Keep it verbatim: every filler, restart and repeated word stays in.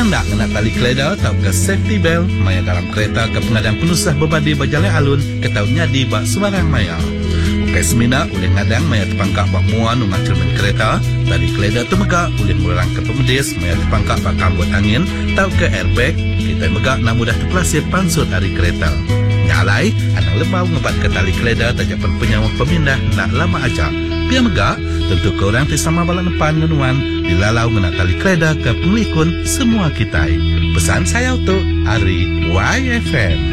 Pengandak kena tali keleda atau ke safety belt maya dalam kereta ke pengadang penusah berbadi berjalan alun ke tau nyadi bak sembarang maya. Ukai semina oleh ngadang maya terpangkak bak muan ungat cermin kereta, tali keleda tu megak oleh murang ke pemedis maya terpangkak bak kambut angin tau ke airbag, kita megak nak mudah terpelasir pansut hari kereta. Nyalai, anak lemau ngebat ke tali keleda tajapan penyawa pemindah nak lama aja. Pia megak, tentu korang tisama balan depan ngenuan dilalau ngena tali keleda ke penglikun semua kita. Pesan saya untuk Ari Y F M.